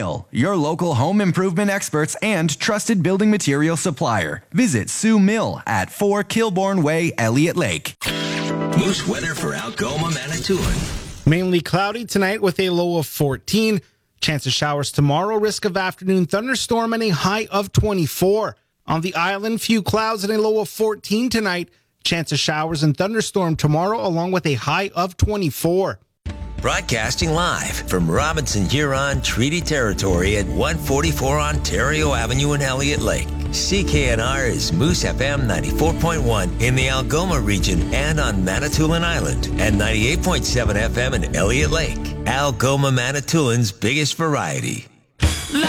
Mill, your local home improvement experts and trusted building material supplier. Visit Sue Mill at 4 Kilbourne Way, Elliott Lake. Moose weather for Algoma, Manitoulin. Mainly cloudy tonight with a low of 14. Chance of showers tomorrow, risk of afternoon thunderstorm and a high of 24. On the island, few clouds and a low of 14 tonight. Chance of showers and thunderstorm tomorrow along with a high of 24. Broadcasting live from Robinson Huron Treaty Territory at 144 Ontario Avenue in Elliott Lake. CKNR is Moose FM 94.1 in the Algoma region and on Manitoulin Island, and 98.7 FM in Elliott Lake. Algoma, Manitoulin's biggest variety.